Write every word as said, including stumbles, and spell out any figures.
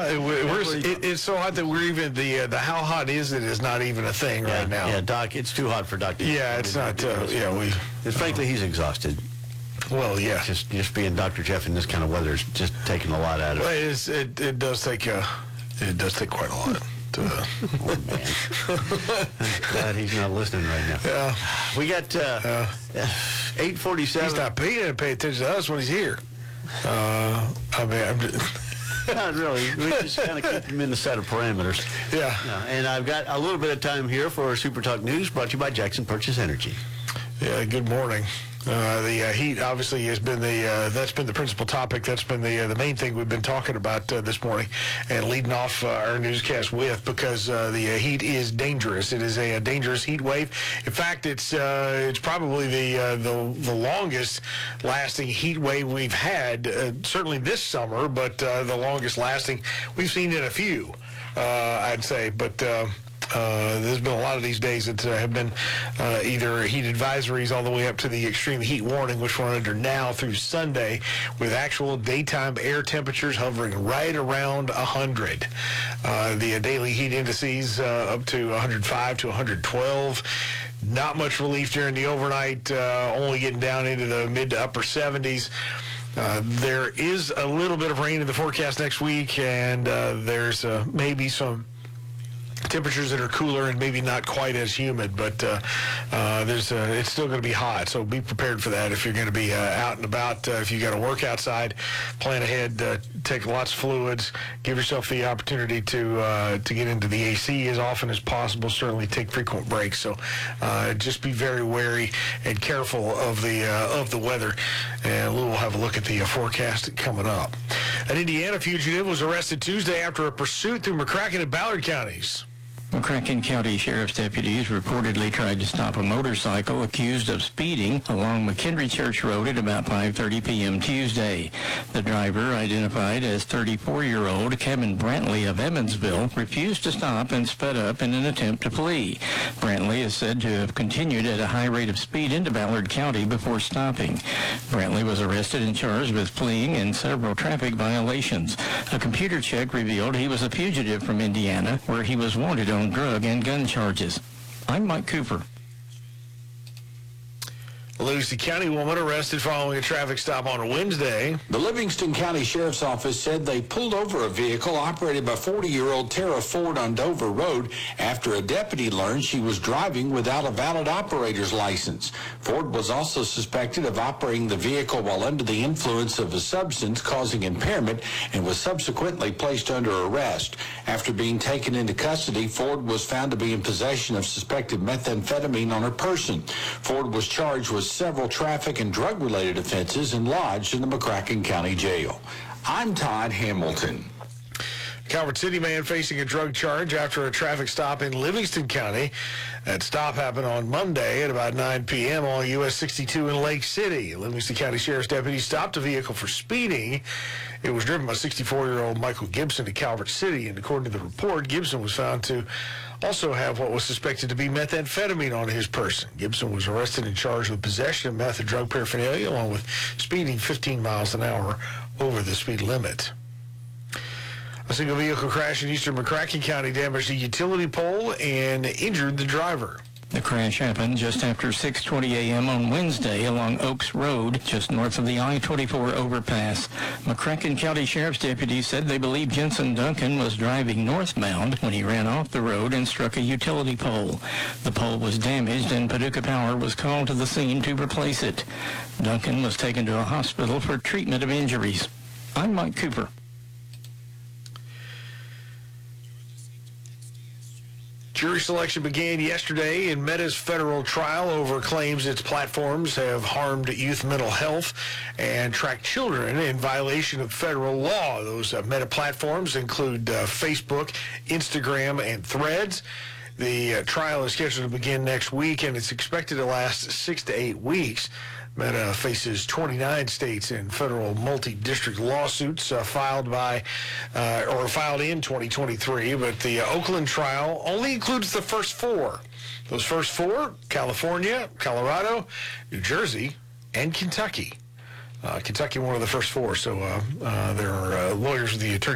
it, we're, it, it's so hot that we're even, the uh, the how hot is it is not even a thing yeah, right now. Yeah, Doc, it's too hot for Doctor Yeah, it's not, uh, yeah, we... Frankly, he's exhausted. Well, yeah. Just just being Doctor Jeff in this kind of weather is just taking a lot out of well, it. It, is, it, it does take, uh, it does take quite a lot. To, uh, oh, man. I'm glad he's not listening right now. Yeah. We got uh, uh, eight forty-seven. He's not paying to pay attention to us when he's here. Uh, I mean, I'm just... Not really. We just kind of keep him in a set of parameters. Yeah. yeah. And I've got a little bit of time here for Super Talk News, brought to you by Jackson Purchase Energy. Yeah, good morning. Uh, the uh, heat obviously has been the uh, that's been the principal topic. That's been the uh, the main thing we've been talking about uh, this morning, and leading off uh, our newscast with, because uh, the uh, heat is dangerous. It is a, a dangerous heat wave. In fact, it's uh, it's probably the uh, the the longest lasting heat wave we've had, uh, certainly this summer, but uh, the longest lasting we've seen in a few, uh, I'd say, but. Uh, Uh, there's been a lot of these days that uh, have been uh, either heat advisories all the way up to the extreme heat warning, which we're under now through Sunday, with actual daytime air temperatures hovering right around one hundred. Uh, the daily heat indices uh, up to one hundred five to one hundred twelve. Not much relief during the overnight, uh, only getting down into the mid to upper seventies. Uh, there is a little bit of rain in the forecast next week, and uh, there's uh, maybe some temperatures that are cooler and maybe not quite as humid, but uh, uh, there's uh, it's still going to be hot, so be prepared for that if you're going to be uh, out and about. Uh, if you got to work outside, plan ahead, uh, take lots of fluids, give yourself the opportunity to uh, to get into the A C as often as possible. Certainly take frequent breaks. So uh, just be very wary and careful of the uh, of the weather. And Lou will have a look at the uh, forecast coming up. An Indiana fugitive was arrested Tuesday after a pursuit through McCracken and Ballard counties. McCracken County Sheriff's deputies reportedly tried to stop a motorcycle accused of speeding along McKendree Church Road at about five thirty p.m. Tuesday. The driver, identified as thirty-four-year-old Kevin Brantley of Evansville, refused to stop and sped up in an attempt to flee. Brantley is said to have continued at a high rate of speed into Ballard County before stopping. Brantley was arrested and charged with fleeing and several traffic violations. A computer check revealed he was a fugitive from Indiana, where he was wanted on drug and gun charges. I'm Mike Cooper. A Livingston County woman arrested following a traffic stop on Wednesday. The Livingston County Sheriff's Office said they pulled over a vehicle operated by forty-year-old Tara Ford on Dover Road after a deputy learned she was driving without a valid operator's license. Ford was also suspected of operating the vehicle while under the influence of a substance causing impairment and was subsequently placed under arrest. After being taken into custody, Ford was found to be in possession of suspected methamphetamine on her person. Ford was charged with several traffic and drug-related offenses and lodged in the McCracken County Jail. I'm Todd Hamilton. Calvert City man facing a drug charge after a traffic stop in Livingston County. That stop happened on Monday at about nine p.m. on U S sixty-two in Lake City. Livingston County Sheriff's deputies stopped a vehicle for speeding. It was driven by sixty-four-year-old Michael Gibson to Calvert City, and according to the report, Gibson was found to also have what was suspected to be methamphetamine on his person. Gibson was arrested and charged with possession of meth and drug paraphernalia, along with speeding fifteen miles an hour over the speed limit. A single vehicle crash in eastern McCracken County damaged a utility pole and injured the driver. The crash happened just after six twenty a.m. on Wednesday along Oaks Road, just north of the I twenty-four overpass. McCracken County Sheriff's deputies said they believe Jensen Duncan was driving northbound when he ran off the road and struck a utility pole. The pole was damaged and Paducah Power was called to the scene to replace it. Duncan was taken to a hospital for treatment of injuries. I'm Mike Cooper. Jury selection began yesterday in Meta's federal trial over claims its platforms have harmed youth mental health and tracked children in violation of federal law. Those uh, Meta platforms include uh, Facebook, Instagram, and Threads. The uh, trial is scheduled to begin next week, and it's expected to last six to eight weeks. Meta faces twenty-nine states in federal multi-district lawsuits uh, filed by uh, or filed in twenty twenty-three, but the uh, Oakland trial only includes the first four. Those first four: California, Colorado, New Jersey, and Kentucky. Uh, Kentucky, one of the first four. So uh, uh, there are uh, lawyers with the attorney